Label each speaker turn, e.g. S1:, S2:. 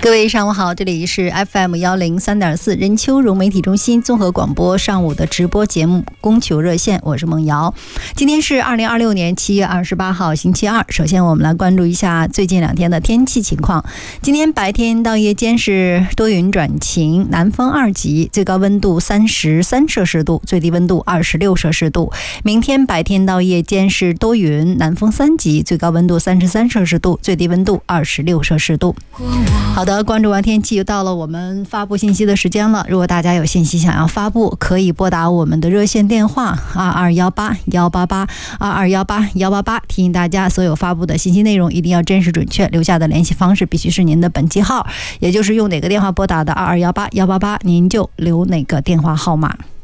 S1: 各位上午好，这里是 FM103.4 任丘融媒体中心综合广播上午的直播节目供求热线，我是孟瑶。今天是2026年7月28号星期二。首先我们来关注一下最近2天的天气情况。今天白天到夜间是多云转晴，南风2级，最高温度33摄氏度，最低温度26摄氏度。明天白天到夜间是多云，南风3级，最高温度33摄氏度，最低温度26摄氏度。好的，关注完天气，又到了我们发布信息的时间了。如果大家有信息想要发布，可以拨打我们的热线电话2218-188-2218-188。提醒大家，所有发布的信息内容一定要真实准确，留下的联系方式必须是您的本机号，也就是用哪个电话拨打的2218-188，您就留哪个电话号码。